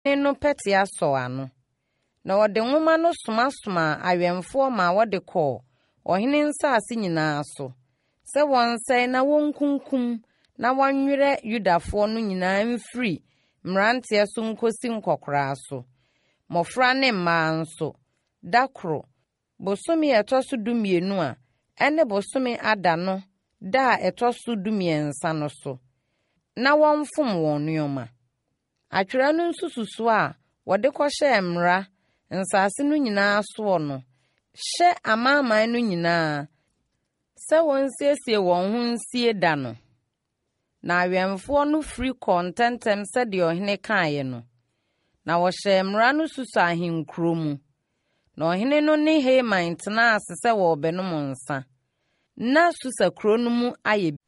no pete aso ano. Na wɔde nwoma no soma awɛmfo ma wɔde kɔ ɔhene nsase nyinaa so. Sɛ wɔnsɛe na wɔnkunkum na wɔnwerɛ Yudafoɔ no nyinaa mfiri mmeranteɛ so nkosi nkɔkora so. Mmɔfra ne mmaa nso, dakoro, bosome ɛtɔ so 12 a, ɛne bosome ada no, da a ɛtɔ so 13 no so, na wɔmfom wɔn nneɛma. Atwerɛ no nso susu a wɔde kɔhyɛ mmara nsase no nyinaa soɔ no, hyɛ amanaman no nyinaa sɛ wɔnsiesie wɔn ho nsie da no. Na awɛmfoɔ no firi kɔ ntɛntɛm sɛdeɛ ɔhene kaeɛ no. Na wɔhyɛ mmara no susu ahenkuro mu. Na ɔhene no ne Haman tena ase sɛ wɔbɛnom nsa. Na Susa kuro no mu ayɛ